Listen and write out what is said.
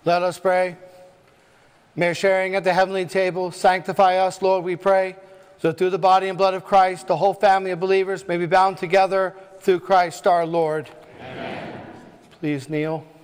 Let us pray. May our sharing at the heavenly table sanctify us, Lord, we pray, so through the body and blood of Christ, the whole family of believers may be bound together through Christ our Lord. Amen. Please kneel.